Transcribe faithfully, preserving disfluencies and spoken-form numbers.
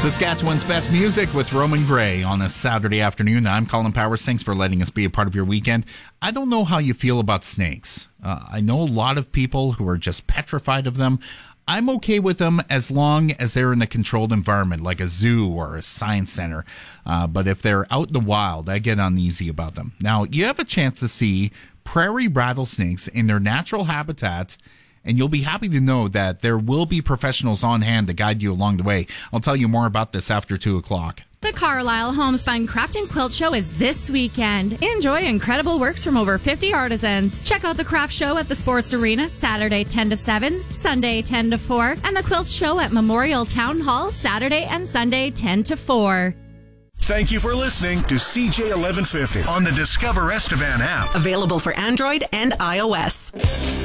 Saskatchewan's best music with Roman Gray on a Saturday afternoon. I'm Colin Powers. Thanks for letting us be a part of your weekend. I don't know how you feel about snakes. Uh, I know a lot of people who are just petrified of them. I'm okay with them as long as they're in a controlled environment like a zoo or a science center. Uh, but if they're out in the wild, I get uneasy about them. Now, you have a chance to see prairie rattlesnakes in their natural habitat, and you'll be happy to know that there will be professionals on hand to guide you along the way. I'll tell you more about this after two o'clock. The Carlisle Homespun Craft and Quilt Show is this weekend. Enjoy incredible works from over fifty artisans. Check out the craft show at the Sports Arena Saturday ten to seven, Sunday ten to four, and the Quilt Show at Memorial Town Hall Saturday and Sunday ten to four. Thank you for listening to C J eleven fifty on the Discover Estevan app. Available for Android and iOS.